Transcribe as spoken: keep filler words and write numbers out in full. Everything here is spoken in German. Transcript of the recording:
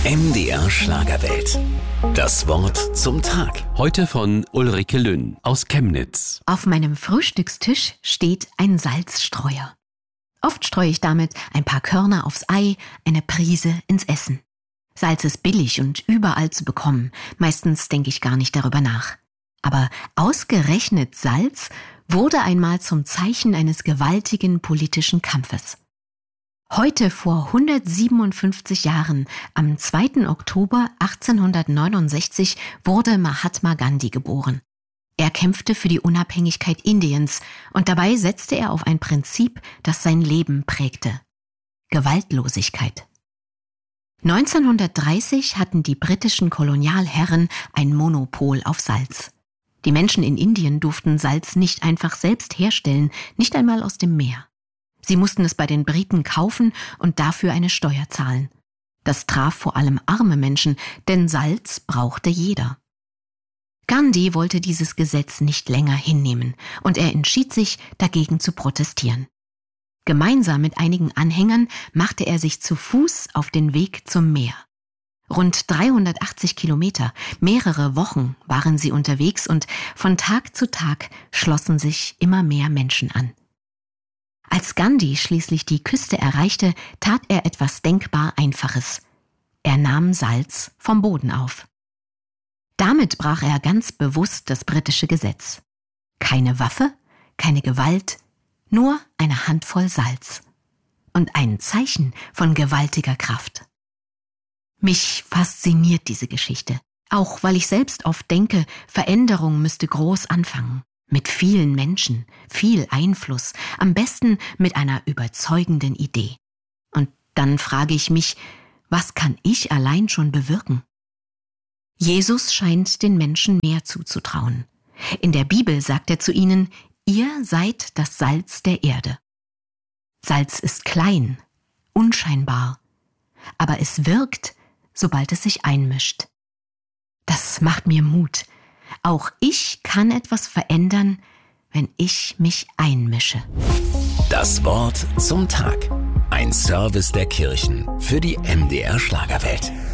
M D R Schlagerwelt. Das Wort zum Tag. Heute von Ulrike Lünn aus Chemnitz. Auf meinem Frühstückstisch steht ein Salzstreuer. Oft streue ich damit ein paar Körner aufs Ei, eine Prise ins Essen. Salz ist billig und überall zu bekommen. Meistens denke ich gar nicht darüber nach. Aber ausgerechnet Salz wurde einmal zum Zeichen eines gewaltigen politischen Kampfes. Heute vor hundertsiebenundfünfzig Jahren, am zweiten Oktober achtzehnhundertneunundsechzig, wurde Mahatma Gandhi geboren. Er kämpfte für die Unabhängigkeit Indiens und dabei setzte er auf ein Prinzip, das sein Leben prägte: Gewaltlosigkeit. neunzehnhundertdreißig hatten die britischen Kolonialherren ein Monopol auf Salz. Die Menschen in Indien durften Salz nicht einfach selbst herstellen, nicht einmal aus dem Meer. Sie mussten es bei den Briten kaufen und dafür eine Steuer zahlen. Das traf vor allem arme Menschen, denn Salz brauchte jeder. Gandhi wollte dieses Gesetz nicht länger hinnehmen und er entschied sich, dagegen zu protestieren. Gemeinsam mit einigen Anhängern machte er sich zu Fuß auf den Weg zum Meer. Rund dreihundertachtzig Kilometer, mehrere Wochen waren sie unterwegs und von Tag zu Tag schlossen sich immer mehr Menschen an. Als Gandhi schließlich die Küste erreichte, tat er etwas denkbar Einfaches. Er nahm Salz vom Boden auf. Damit brach er ganz bewusst das britische Gesetz. Keine Waffe, keine Gewalt, nur eine Handvoll Salz. Und ein Zeichen von gewaltiger Kraft. Mich fasziniert diese Geschichte, auch weil ich selbst oft denke, Veränderung müsste groß anfangen. Mit vielen Menschen, viel Einfluss, am besten mit einer überzeugenden Idee. Und dann frage ich mich, was kann ich allein schon bewirken? Jesus scheint den Menschen mehr zuzutrauen. In der Bibel sagt er zu ihnen: Ihr seid das Salz der Erde. Salz ist klein, unscheinbar, aber es wirkt, sobald es sich einmischt. Das macht mir Mut. Auch ich kann etwas verändern, wenn ich mich einmische. Das Wort zum Tag. Ein Service der Kirchen für die M D R Schlagerwelt.